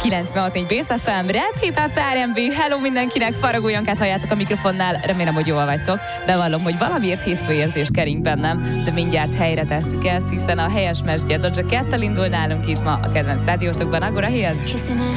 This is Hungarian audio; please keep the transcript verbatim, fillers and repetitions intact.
kilencvenhat négy Bész ef em, Rap, Hip Hop, er en bé, hello mindenkinek, Faragó Jankát halljátok a mikrofonnál, remélem, hogy jól vagytok. Bevallom, hogy valamiért hétfőérzés kering bennem, de mindjárt helyre tesszük ezt, hiszen a helyes mesdje Doja Cat-tel indul nálunk itt ma a kedvenc rádiószokban, Agora Hills.